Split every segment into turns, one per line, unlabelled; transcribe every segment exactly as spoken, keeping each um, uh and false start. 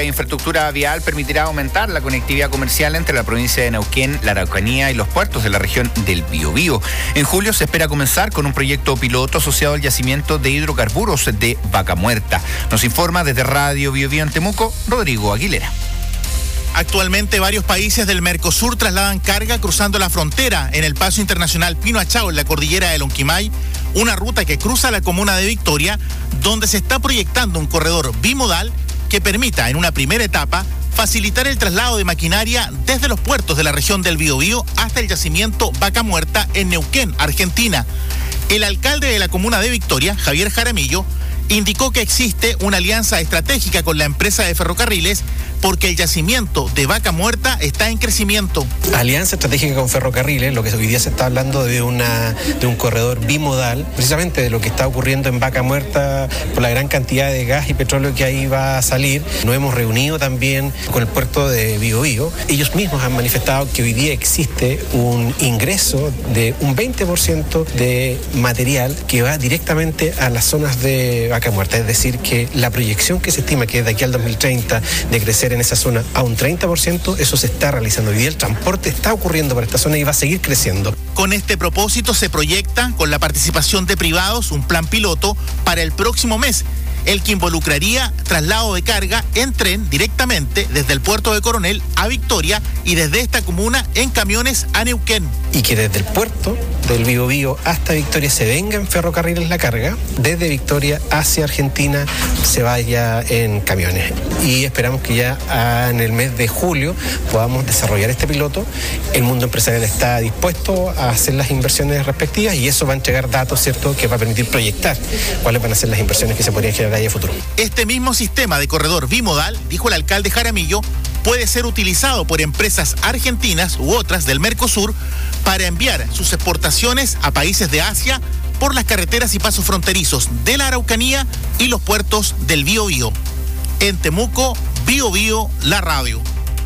La infraestructura vial permitirá aumentar la conectividad comercial entre la provincia de Neuquén, la Araucanía y los puertos de la región del Biobío. En julio se espera comenzar con un proyecto piloto asociado al yacimiento de hidrocarburos de Vaca Muerta. Nos informa desde Radio Biobío en Temuco, Rodrigo Aguilera.
Actualmente varios países del Mercosur trasladan carga cruzando la frontera en el paso internacional Pino Achao en la cordillera de Lonquimay, una ruta que cruza la comuna de Victoria, donde se está proyectando un corredor bimodal que permita en una primera etapa facilitar el traslado de maquinaria desde los puertos de la región del Biobío hasta el yacimiento Vaca Muerta en Neuquén, Argentina. El alcalde de la comuna de Victoria, Javier Jaramillo, indicó que existe una alianza estratégica con la empresa de ferrocarriles porque el yacimiento de Vaca Muerta está en crecimiento.
Alianza estratégica con ferrocarriles, lo que hoy día se está hablando de, una, de un corredor bimodal, precisamente de lo que está ocurriendo en Vaca Muerta por la gran cantidad de gas y petróleo que ahí va a salir. Nos hemos reunido también con el puerto de Biobío. Ellos mismos han manifestado que hoy día existe un ingreso de un veinte por ciento de material que va directamente a las zonas de Vaca Muerta, es decir, que la proyección que se estima que es de aquí al dos mil treinta de crecer en esa zona a un treinta por ciento, eso se está realizando. Hoy día el transporte está ocurriendo por esta zona y va a seguir creciendo.
Con este propósito se proyecta, con la participación de privados, un plan piloto para el próximo mes, el que involucraría traslado de carga en tren directamente desde el puerto de Coronel a Victoria y desde esta comuna en camiones a Neuquén.
Y que desde el puerto del Biobío hasta Victoria se venga en ferrocarriles la carga, desde Victoria hacia Argentina se vaya en camiones. Y esperamos que ya en el mes de julio podamos desarrollar este piloto. El mundo empresarial está dispuesto a hacer las inversiones respectivas y eso va a entregar datos, ¿cierto?, que va a permitir proyectar cuáles van a ser las inversiones que se podrían generar ahí a futuro.
Este mismo sistema de corredor bimodal, dijo el alcalde Jaramillo, puede ser utilizado por empresas argentinas u otras del Mercosur para enviar sus exportaciones a países de Asia por las carreteras y pasos fronterizos de la Araucanía y los puertos del Biobío. En Temuco, Biobío, la radio.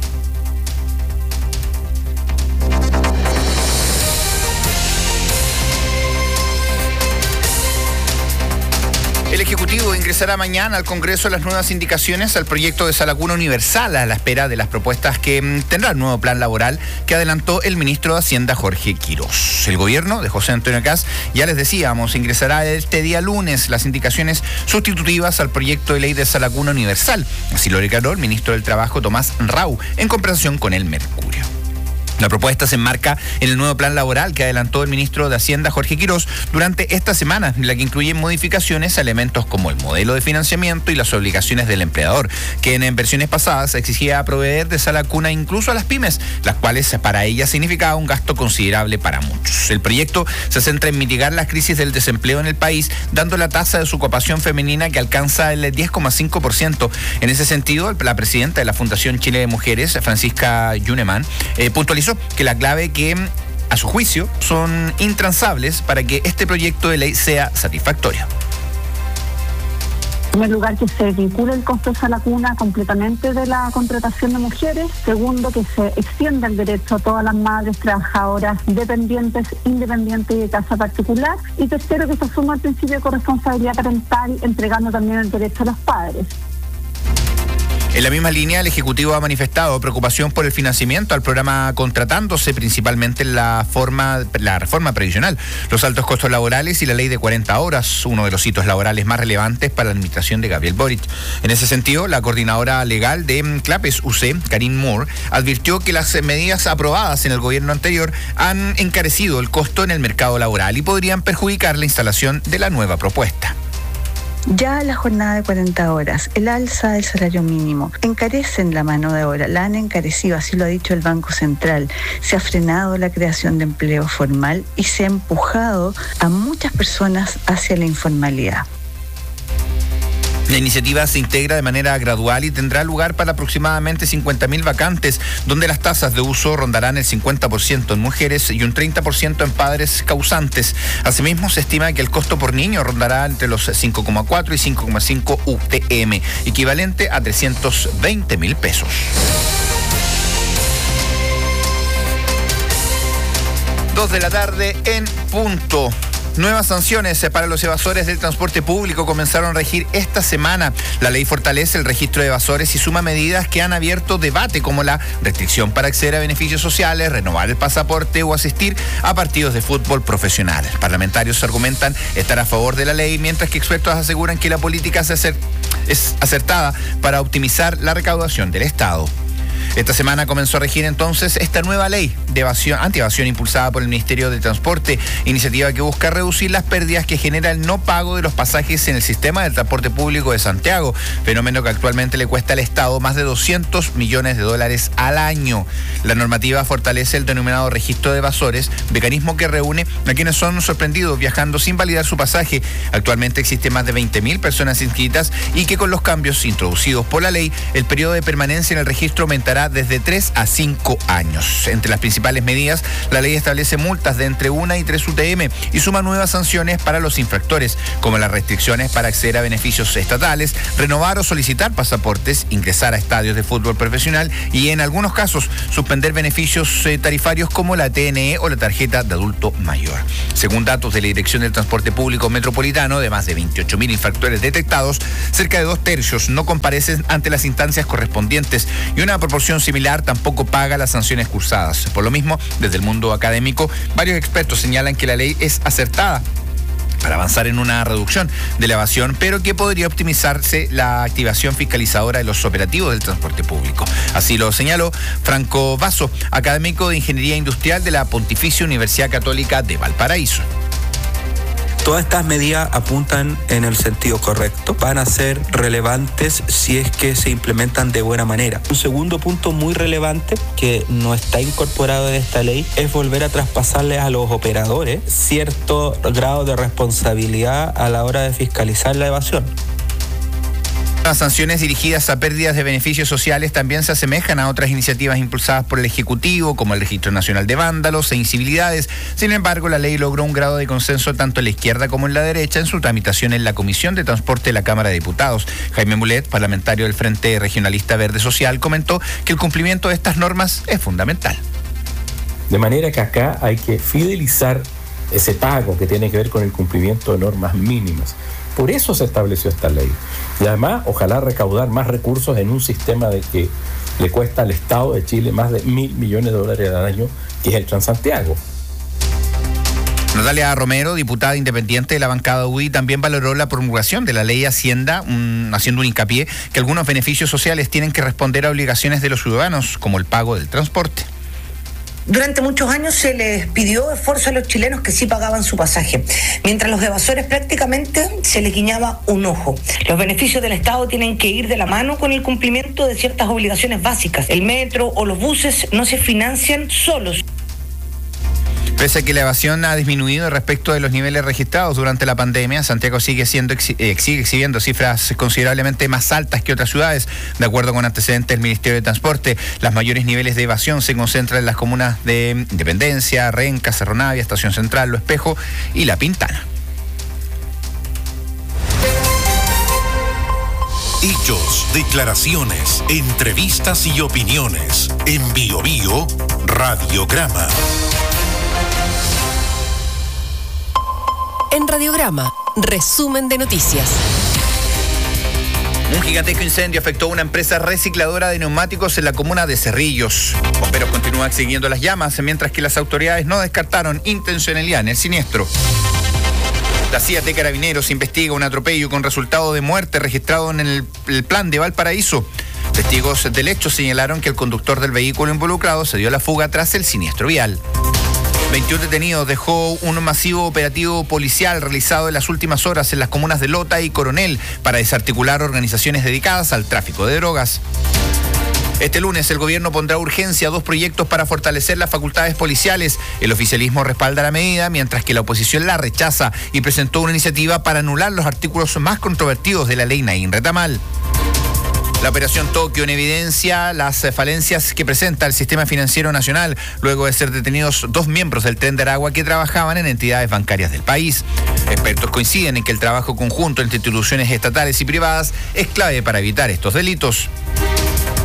El Ejecutivo ingresará mañana al Congreso las nuevas indicaciones al proyecto de Sala Cuna Universal a la espera de las propuestas que tendrá el nuevo plan laboral que adelantó el ministro de Hacienda, Jorge Quirós. El gobierno de José Antonio Kast, ya les decíamos, ingresará este día lunes las indicaciones sustitutivas al proyecto de ley de Sala Cuna Universal. Así lo declaró el ministro del Trabajo, Tomás Rau, en conversación con El Mercurio. La propuesta se enmarca en el nuevo plan laboral que adelantó el ministro de Hacienda, Jorge Quirós, durante esta semana, la que incluye modificaciones a elementos como el modelo de financiamiento y las obligaciones del empleador, que en versiones pasadas exigía proveer de sala cuna incluso a las pymes, las cuales para ellas significaba un gasto considerable para muchos. El proyecto se centra en mitigar las crisis del desempleo en el país, dando la tasa de desocupación femenina que alcanza el diez coma cinco por ciento. En ese sentido, la presidenta de la Fundación Chile de Mujeres, Francisca Yuneman, eh, puntualizó que la clave que, a su juicio, son intransables para que este proyecto de ley sea satisfactorio.
En primer lugar, que se vincule el costo de sala cuna completamente de la contratación de mujeres. Segundo, que se extienda el derecho a todas las madres trabajadoras dependientes, independientes y de casa particular. Y tercero, que se asuma el principio de corresponsabilidad parental, entregando también el derecho a los padres.
En la misma línea, el Ejecutivo ha manifestado preocupación por el financiamiento al programa, contratándose principalmente en la, forma, la reforma previsional, los altos costos laborales y la ley de cuarenta horas, uno de los hitos laborales más relevantes para la administración de Gabriel Boric. En ese sentido, la coordinadora legal de Clapes U C, Karin Moore, advirtió que las medidas aprobadas en el gobierno anterior han encarecido el costo en el mercado laboral y podrían perjudicar la instalación de la nueva propuesta.
Ya la jornada de cuarenta horas, el alza del salario mínimo, encarecen la mano de obra, la han encarecido, así lo ha dicho el Banco Central. Se ha frenado la creación de empleo formal y se ha empujado a muchas personas hacia la informalidad.
La iniciativa se integra de manera gradual y tendrá lugar para aproximadamente cincuenta mil vacantes, donde las tasas de uso rondarán el cincuenta por ciento en mujeres y un treinta por ciento en padres causantes. Asimismo, se estima que el costo por niño rondará entre los cinco coma cuatro y cinco coma cinco U T M, equivalente a trescientos veinte mil pesos. Dos de la tarde en punto. Nuevas sanciones para los evasores del transporte público comenzaron a regir esta semana. La ley fortalece el registro de evasores y suma medidas que han abierto debate, como la restricción para acceder a beneficios sociales, renovar el pasaporte o asistir a partidos de fútbol profesional. Parlamentarios argumentan estar a favor de la ley, mientras que expertos aseguran que la política es acertada para optimizar la recaudación del Estado. Esta semana comenzó a regir entonces esta nueva ley de evasión, anti-evasión impulsada por el Ministerio de Transporte, iniciativa que busca reducir las pérdidas que genera el no pago de los pasajes en el sistema del transporte público de Santiago, fenómeno que actualmente le cuesta al Estado más de doscientos millones de dólares al año. La normativa fortalece el denominado registro de evasores, mecanismo que reúne a quienes son sorprendidos viajando sin validar su pasaje. Actualmente existen más de veinte mil personas inscritas y que con los cambios introducidos por la ley, el periodo de permanencia en el registro aumentará desde tres a cinco años. Entre las principales medidas, la ley establece multas de entre una y tres U T M y suma nuevas sanciones para los infractores, como las restricciones para acceder a beneficios estatales, renovar o solicitar pasaportes, ingresar a estadios de fútbol profesional y, en algunos casos, suspender beneficios eh, tarifarios como la T N E o la tarjeta de adulto mayor. Según datos de la Dirección del Transporte Público Metropolitano, de más de veintiocho mil infractores detectados, cerca de dos tercios no comparecen ante las instancias correspondientes y una proporción similar tampoco paga las sanciones cursadas. Por lo mismo, desde el mundo académico, varios expertos señalan que la ley es acertada para avanzar en una reducción de la evasión, pero que podría optimizarse la activación fiscalizadora de los operativos del transporte público. Así lo señaló Franco Vaso, académico de Ingeniería Industrial de la Pontificia Universidad Católica de Valparaíso.
Todas estas medidas apuntan en el sentido correcto, van a ser relevantes si es que se implementan de buena manera. Un segundo punto muy relevante que no está incorporado en esta ley es volver a traspasarles a los operadores cierto grado de responsabilidad a la hora de fiscalizar la evasión.
Las sanciones dirigidas a pérdidas de beneficios sociales también se asemejan a otras iniciativas impulsadas por el Ejecutivo, como el Registro Nacional de Vándalos e Incivilidades. Sin embargo, la ley logró un grado de consenso tanto en la izquierda como en la derecha en su tramitación en la Comisión de Transporte de la Cámara de Diputados. Jaime Mulet, parlamentario del Frente Regionalista Verde Social, comentó que el cumplimiento de estas normas es fundamental.
De manera que acá hay que fidelizar ese pago que tiene que ver con el cumplimiento de normas mínimas. Por eso se estableció esta ley. Y además, ojalá recaudar más recursos en un sistema de que le cuesta al Estado de Chile más de mil millones de dólares al año, que es el Transantiago.
Natalia Romero, diputada independiente de la bancada U D I, también valoró la promulgación de la ley Hacienda, un, haciendo un hincapié que algunos beneficios sociales tienen que responder a obligaciones de los ciudadanos, como el pago del transporte.
Durante muchos años se les pidió esfuerzo a los chilenos que sí pagaban su pasaje, mientras los evasores prácticamente se les guiñaba un ojo. Los beneficios del Estado tienen que ir de la mano con el cumplimiento de ciertas obligaciones básicas. El metro o los buses no se financian solos.
Pese a que la evasión ha disminuido respecto de los niveles registrados durante la pandemia, Santiago sigue siendo eh, sigue exhibiendo cifras considerablemente más altas que otras ciudades. De acuerdo con antecedentes del Ministerio de Transporte, los mayores niveles de evasión se concentran en las comunas de Independencia, Renca, Cerro Navia, Estación Central, Lo Espejo y La Pintana.
Hechos, declaraciones, entrevistas y opiniones. En Bio Bio, Radiograma.
En Radiograma, resumen de noticias.
Un gigantesco incendio afectó a una empresa recicladora de neumáticos en la comuna de Cerrillos. Bomberos continúan siguiendo las llamas, mientras que las autoridades no descartaron intencionalidad en el siniestro. La C I A de Carabineros investiga un atropello con resultado de muerte registrado en el, el plan de Valparaíso. Testigos del hecho señalaron que el conductor del vehículo involucrado se dio la fuga tras el siniestro vial. veintiún detenidos dejó un masivo operativo policial realizado en las últimas horas en las comunas de Lota y Coronel para desarticular organizaciones dedicadas al tráfico de drogas. Este lunes el gobierno pondrá urgencia a dos proyectos para fortalecer las facultades policiales. El oficialismo respalda la medida, mientras que la oposición la rechaza y presentó una iniciativa para anular los artículos más controvertidos de la ley Naín Retamal. La operación Tokio en evidencia las falencias que presenta el sistema financiero nacional, luego de ser detenidos dos miembros del Tren de Aragua que trabajaban en entidades bancarias del país. Expertos coinciden en que el trabajo conjunto entre instituciones estatales y privadas es clave para evitar estos delitos.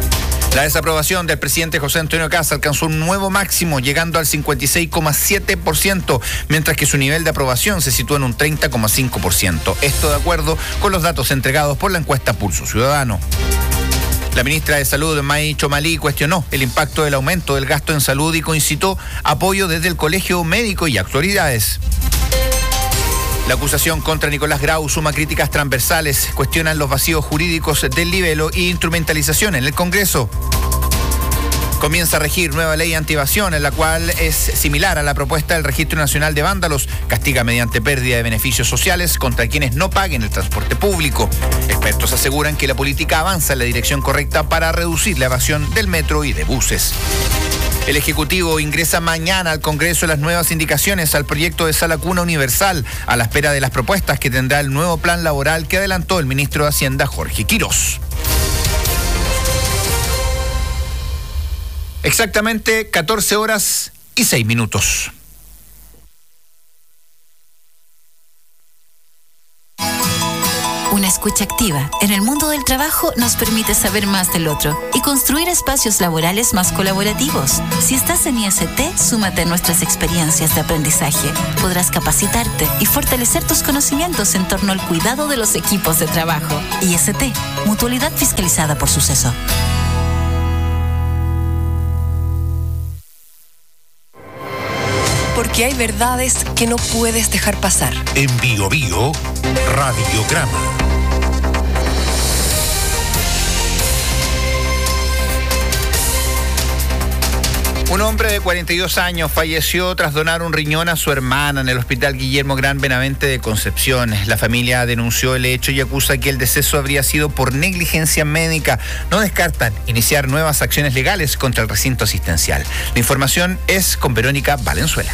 La desaprobación del presidente José Antonio Kast alcanzó un nuevo máximo, llegando al cincuenta y seis coma siete por ciento, mientras que su nivel de aprobación se sitúa en un treinta coma cinco por ciento. Esto de acuerdo con los datos entregados por la encuesta Pulso Ciudadano. La ministra de Salud, May Chomalí, cuestionó el impacto del aumento del gasto en salud y concitó apoyo desde el Colegio Médico y autoridades. La acusación contra Nicolás Grau suma críticas transversales, cuestionan los vacíos jurídicos del libelo e instrumentalización en el Congreso. Comienza a regir nueva ley antievasión, en la cual es similar a la propuesta del Registro Nacional de Vándalos. Castiga mediante pérdida de beneficios sociales contra quienes no paguen el transporte público. Expertos aseguran que la política avanza en la dirección correcta para reducir la evasión del metro y de buses. El Ejecutivo ingresa mañana al Congreso las nuevas indicaciones al proyecto de Sala Cuna Universal, a la espera de las propuestas que tendrá el nuevo plan laboral que adelantó el ministro de Hacienda, Jorge Quirós. Exactamente catorce horas y seis minutos.
Una escucha activa en el mundo del trabajo nos permite saber más del otro y construir espacios laborales más colaborativos. Si estás en I S T, súmate a nuestras experiencias de aprendizaje. Podrás capacitarte y fortalecer tus conocimientos en torno al cuidado de los equipos de trabajo. I S T, mutualidad fiscalizada por Suceso.
Porque hay verdades que no puedes dejar pasar.
En Bio Bio, Radiograma.
Un hombre de cuarenta y dos años falleció tras donar un riñón a su hermana en el Hospital Guillermo Gran Benavente de Concepción. La familia denunció el hecho y acusa que el deceso habría sido por negligencia médica. No descartan iniciar nuevas acciones legales contra el recinto asistencial. La información es con Verónica Valenzuela.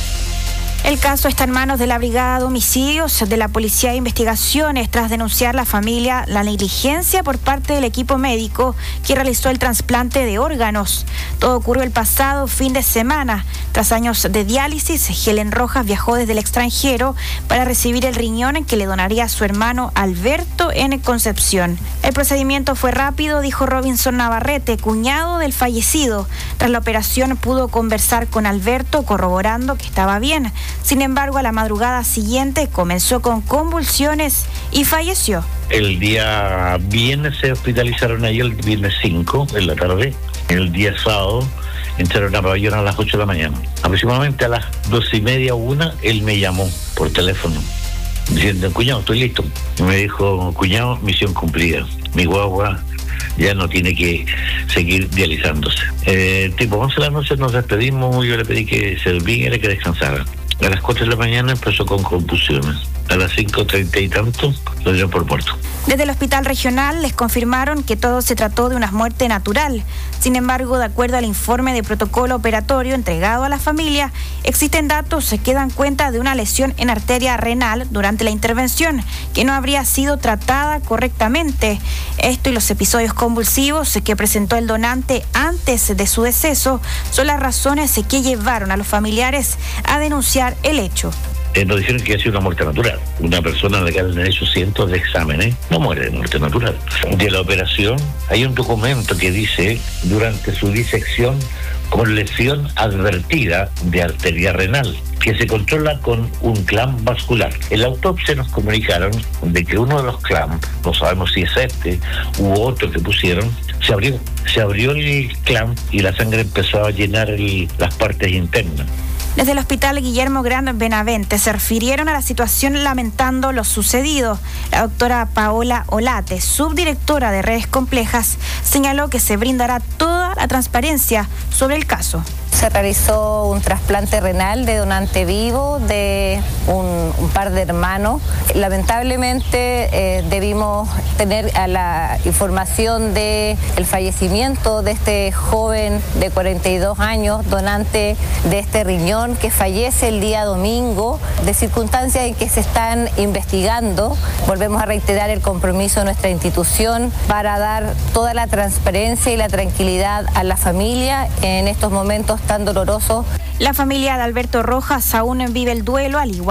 El caso está en manos de la Brigada de Homicidios de la Policía de Investigaciones tras denunciar la familia la negligencia por parte del equipo médico que realizó el trasplante de órganos. Todo ocurrió el pasado fin de semana. Tras años de diálisis, Helen Rojas viajó desde el extranjero para recibir el riñón que le donaría a su hermano Alberto en Concepción. El procedimiento fue rápido, dijo Robinson Navarrete, cuñado del fallecido. Tras la operación pudo conversar con Alberto corroborando que estaba bien. Sin embargo, a la madrugada siguiente comenzó con convulsiones y falleció.
El día viernes se hospitalizaron ahí, el viernes cinco en la tarde. El día sábado entraron a pabellón a las ocho de la mañana. Aproximadamente a las doce y media o una, él me llamó por teléfono diciendo: cuñado, estoy listo. Y me dijo: cuñado, misión cumplida. Mi guagua ya no tiene que seguir dializándose. Eh, tipo once de la noche nos despedimos, yo le pedí que se durmiera y que descansara. A las cuatro de la mañana empezó con convulsiones. A las cinco treinta y tanto lo dieron por muerto.
Desde el hospital regional les confirmaron que todo se trató de una muerte natural. Sin embargo, de acuerdo al informe de protocolo operatorio entregado a la familia, existen datos que dan cuenta de una lesión en arteria renal durante la intervención que no habría sido tratada correctamente. Esto y los episodios convulsivos que presentó el donante antes de su deceso son las razones que llevaron a los familiares a denunciar el hecho.
Eh, nos dijeron que ha sido una muerte natural. Una persona a la que han hecho cientos de exámenes no muere de muerte natural. De la operación hay un documento que dice: durante su disección con lesión advertida de arteria renal, que se controla con un clamp vascular. En la autopsia nos comunicaron de que uno de los clamps, no sabemos si es este u otro que pusieron, se abrió. Se abrió el clamp y la sangre empezó a llenar el, las partes internas.
Desde el Hospital Guillermo Gran Benavente se refirieron a la situación lamentando lo sucedido. La doctora Paola Olate, subdirectora de Redes Complejas, señaló que se brindará toda la transparencia sobre el caso.
Se realizó un trasplante renal de donante vivo de un, un par de hermanos. Lamentablemente eh, debimos tener a la información del fallecimiento de este joven de cuarenta y dos años, donante de este riñón, que fallece el día domingo, de circunstancias en que se están investigando. Volvemos a reiterar el compromiso de nuestra institución para dar toda la transparencia y la tranquilidad a la familia en estos momentos tan dolorosos.
La familia de Alberto Rojas aún vive el duelo, al igual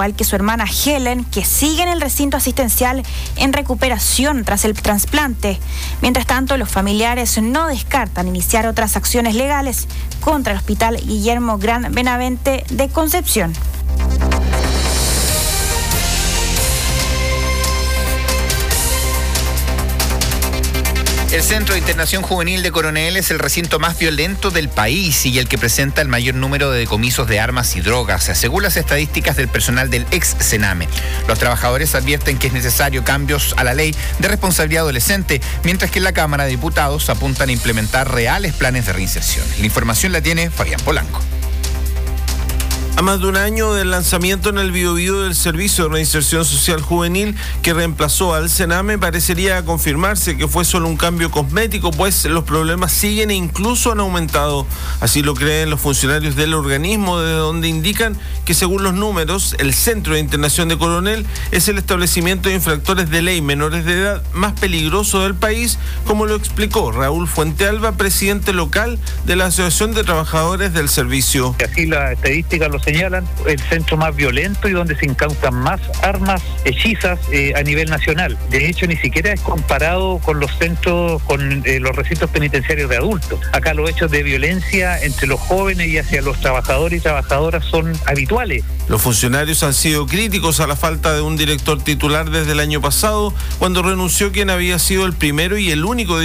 igual que su hermana Helen, que sigue en el recinto asistencial en recuperación tras el trasplante. Mientras tanto, los familiares no descartan iniciar otras acciones legales contra el Hospital Guillermo Gran Benavente de Concepción.
El Centro de Internación Juvenil de Coronel es el recinto más violento del país y el que presenta el mayor número de decomisos de armas y drogas, según las estadísticas del personal del ex Sename. Los trabajadores advierten que es necesario cambios a la ley de responsabilidad adolescente, mientras que en la Cámara de Diputados apuntan a implementar reales planes de reinserción. La información la tiene Fabián Polanco.
A más de un año del lanzamiento en el Biobío del Servicio de Reinserción Social Juvenil que reemplazó al Sename, parecería confirmarse que fue solo un cambio cosmético, pues los problemas siguen e incluso han aumentado. Así lo creen los funcionarios del organismo, de donde indican que según los números, el Centro de Internación de Coronel es el establecimiento de infractores de ley menores de edad más peligroso del país, como lo explicó Raúl Fuentealba, presidente local de la Asociación de Trabajadores del Servicio.
Así la estadística lo señalan, el centro más violento y donde se incautan más armas hechizas eh, a nivel nacional. De hecho, ni siquiera es comparado con los centros, con eh, los recintos penitenciarios de adultos. Acá los hechos de violencia entre los jóvenes y hacia los trabajadores y trabajadoras son habituales.
Los funcionarios han sido críticos a la falta de un director titular desde el año pasado, cuando renunció quien había sido el primero y el único